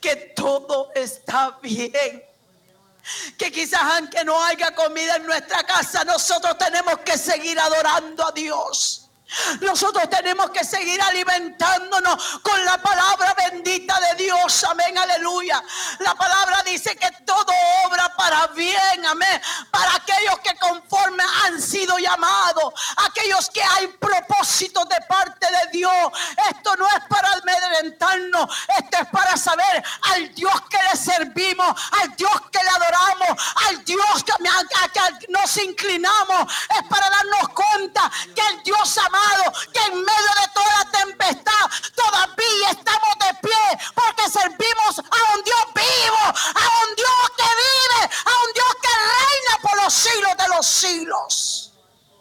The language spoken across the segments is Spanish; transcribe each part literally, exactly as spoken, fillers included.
que todo está bien. Que quizás aunque no haya comida en nuestra casa, nosotros tenemos que seguir adorando a Dios. Nosotros tenemos que seguir alimentándonos con la palabra bendita de Dios. Amén, aleluya. La palabra dice que todo obra para bien, amén, para aquellos que conforme han sido llamados, aquellos que hay propósitos de parte de Dios. Esto no es para amedrentarnos, esto es para saber al Dios que le servimos, al Dios que le adoramos, al Dios que, a, que nos inclinamos. Es para darnos cuenta que el Dios amado, que en medio de toda la tempestad todavía estamos de pie, porque servimos a un Dios vivo, a un Dios que vive, a un Dios que reina por los siglos de los siglos.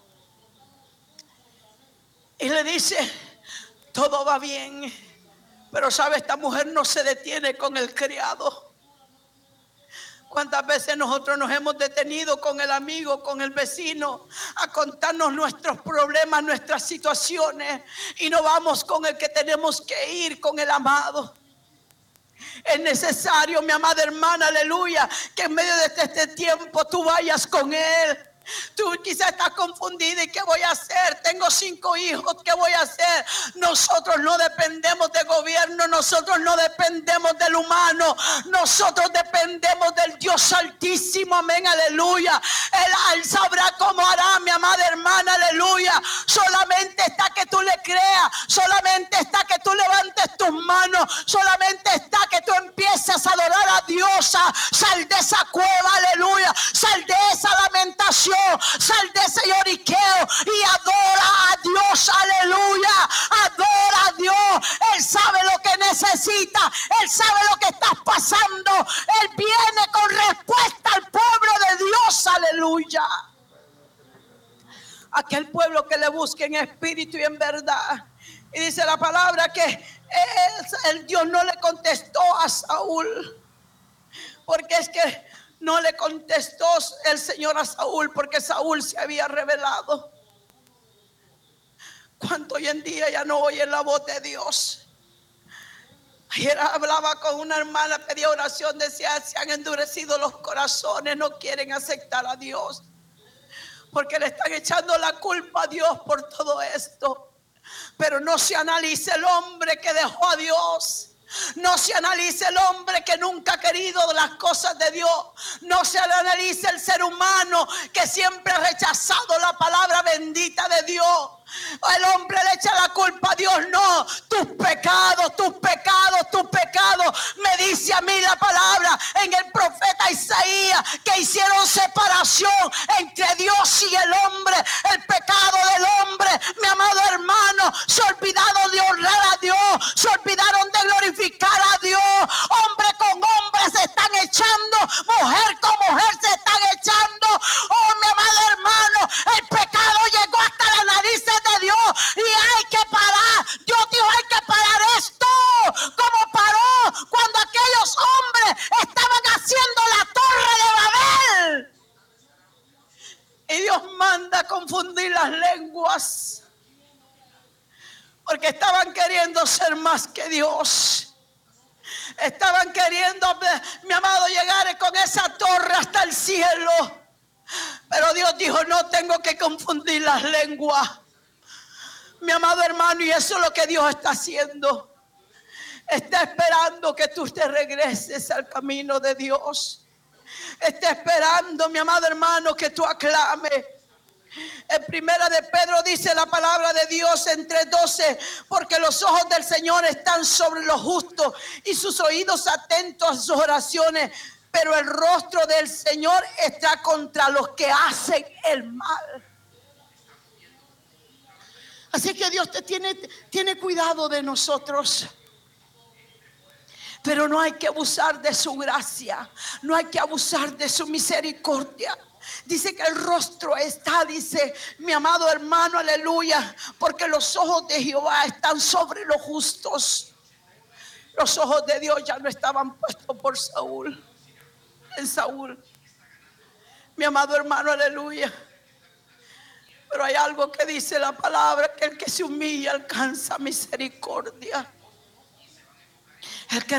Y le dice, todo va bien, pero sabe, esta mujer no se detiene con el criado. ¿Cuántas veces nosotros nos hemos detenido con el amigo, con el vecino, a contarnos nuestros problemas, nuestras situaciones, y no vamos con el que tenemos que ir, con el amado? Es necesario, mi amada hermana, aleluya, que en medio de este tiempo tú vayas con Él. Tú quizás estás confundida. ¿Y qué voy a hacer? Tengo cinco hijos, ¿qué voy a hacer? Nosotros no dependemos de gobierno, nosotros no dependemos del humano, nosotros dependemos del Dios Altísimo. Amén, aleluya. Él, él sabrá cómo hará, mi amada hermana, aleluya. Solamente está que tú le creas, solamente está que tú levantes tus manos, solamente está que tú empieces a adorar a Dios. Sal de esa cueva, aleluya, sal de esa lamentación, sal de ese lloriqueo y adora a Dios, aleluya. Adora a Dios. Él sabe lo que necesita, Él sabe lo que estás pasando. Él viene con respuesta al pueblo de Dios, aleluya. Aquel pueblo que le busque en espíritu y en verdad. Y dice la palabra que él, el Dios no le contestó a Saúl, porque es que no le contestó el Señor a Saúl, porque Saúl se había revelado. ¿Cuánto hoy en día ya no oyen la voz de Dios? Ayer hablaba con una hermana, pedía oración, decía, se han endurecido los corazones, no quieren aceptar a Dios, porque le están echando la culpa a Dios por todo esto. Pero no se analiza el hombre que dejó a Dios. No se analiza el hombre que nunca ha querido las cosas de Dios. No se analiza el ser humano que siempre ha rechazado la palabra bendita de Dios. El hombre le echa la culpa a Dios. No, tus pecados, tus pecados, tus pecados. Me dice a mí la palabra en el profeta Isaías que hicieron separación entre Dios y el hombre. El pecado del hombre, mi amado hermano, se olvidaron de honrar a Dios, se olvidaron de glorificar a Dios. Hombre con hombre se están echando, mujer con mujer se están echando. Oh, mi amado hermano, el pecado llegó hasta la nariz de Dios y hay que parar. Dios dijo, hay que parar esto, como paró cuando aquellos hombres estaban haciendo la torre de Babel. Y Dios manda confundir las lenguas, porque estaban queriendo ser más que Dios. Estaban queriendo, mi amado, llegar con esa torre hasta el cielo. Pero Dios dijo, no tengo que confundir las lenguas. Mi amado hermano, y eso es lo que Dios está haciendo. Está esperando que tú te regreses al camino de Dios. Está esperando, mi amado hermano, que tú aclames. En primera de Pedro dice la palabra de Dios en tres doce, porque los ojos del Señor están sobre los justos y sus oídos atentos a sus oraciones, pero el rostro del Señor está contra los que hacen el mal. Así que Dios te tiene, tiene cuidado de nosotros. Pero no hay que abusar de su gracia, no hay que abusar de su misericordia. Dice que el rostro está, dice mi amado hermano, aleluya, porque los ojos de Jehová están sobre los justos. Los ojos de Dios ya no estaban puestos por Saúl, en Saúl, mi amado hermano, aleluya. Pero hay algo que dice la palabra, que el que se humilla alcanza misericordia. El que